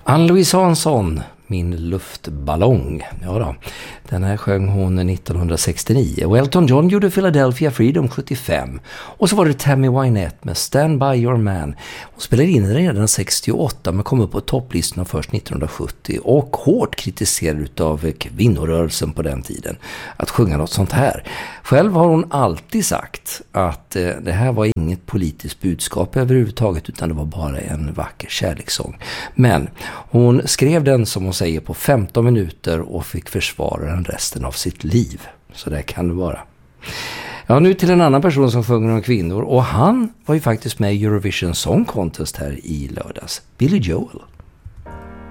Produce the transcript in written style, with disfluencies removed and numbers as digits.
Ann-Louise Hansson, Min luftballong. Ja då, den här sjöng hon 1969. Och Elton John gjorde Philadelphia Freedom 75. Och så var det Tammy Wynette med Stand By Your Man. Hon spelade in redan 68 men kom upp på topplistorna först 1970. Och hårt kritiserad av kvinnorörelsen på den tiden att sjunga något sånt här. Själv har hon alltid sagt att det här var inget politiskt budskap överhuvudtaget utan det var bara en vacker kärlekssång. Men hon skrev den som hon säger på 15 minuter och fick försvara den resten av sitt liv. Så det kan det vara. Ja, nu till en annan person som sjunger om kvinnor och han var ju faktiskt med i Eurovision Song Contest här i lördags. Billy Joel.